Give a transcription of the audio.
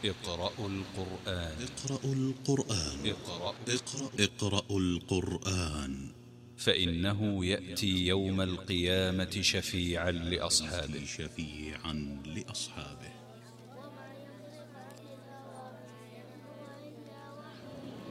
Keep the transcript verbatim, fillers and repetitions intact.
اقرأوا القرآن. اقرأوا القرآن. اقرأ اقرأ اقرأوا القرآن، فإنه يأتي يوم القيامة شفيعا لأصحابه شفيعا لأصحابه